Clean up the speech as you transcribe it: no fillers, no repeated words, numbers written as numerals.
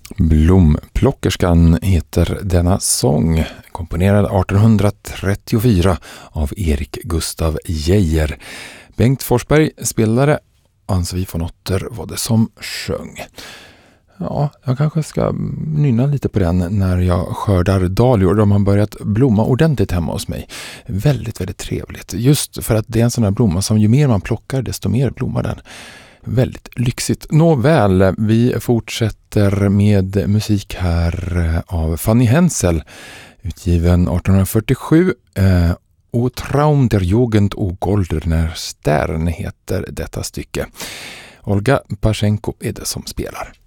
Blomplockerskan heter denna sång, komponerad 1834 av Erik Gustav Geijer. Bengt Forsberg spelade, Ann-Sofie von Otter var det som sjöng. Ja, jag kanske ska nynna lite på den när jag skördar dahlior. De har börjat blomma ordentligt hemma hos mig. Väldigt, väldigt trevligt. Just för att det är en sån här blomma som ju mer man plockar desto mer blommar den. Väldigt lyxigt. Nåväl, vi fortsätter med musik här av Fanny Hensel, utgiven 1847. O Traum der Jugend och Goldener Stern heter detta stycke. Olga Pashenko är det som spelar.